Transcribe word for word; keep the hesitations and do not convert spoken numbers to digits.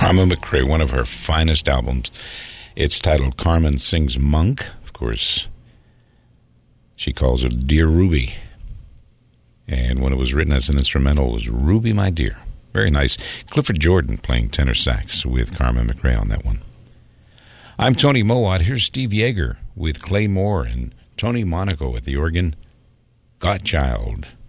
Carmen McRae, one of her finest albums. It's titled Carmen Sings Monk. Of course, she calls it Dear Ruby. And when it was written as an instrumental, it was Ruby, My Dear. Very nice. Clifford Jordan playing tenor sax with Carmen McRae on that one. I'm Tony Mowat. Here's Steve Yeager with Clay Moore and Tony Monaco at the organ. Godchild.